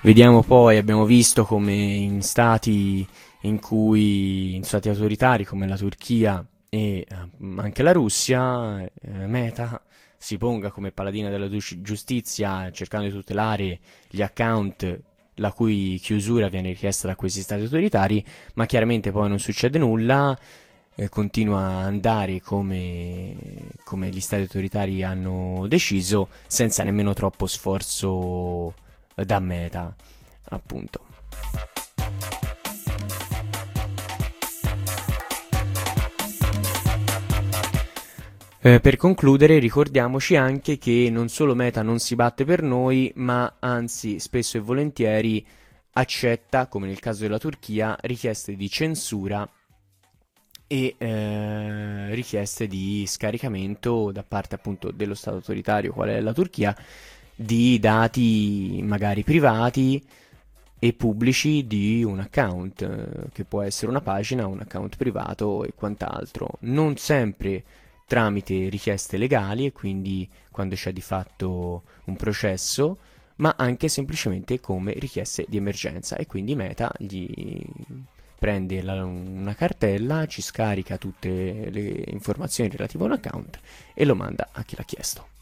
Vediamo poi, abbiamo visto come in stati autoritari come la Turchia e anche la Russia, Meta si ponga come paladina della giustizia cercando di tutelare gli account la cui chiusura viene richiesta da questi stati autoritari, ma chiaramente poi non succede nulla, continua a andare come gli stati autoritari hanno deciso, senza nemmeno troppo sforzo da Meta, appunto. Per concludere, ricordiamoci anche che non solo Meta non si batte per noi, ma anzi, spesso e volentieri accetta, come nel caso della Turchia, richieste di censura e richieste di scaricamento da parte appunto dello Stato autoritario, qual è la Turchia, di dati magari privati e pubblici di un account, che può essere una pagina, un account privato e quant'altro. Non sempre tramite richieste legali e quindi quando c'è di fatto un processo, ma anche semplicemente come richieste di emergenza e quindi Meta gli prende una cartella, ci scarica tutte le informazioni relative a un account e lo manda a chi l'ha chiesto.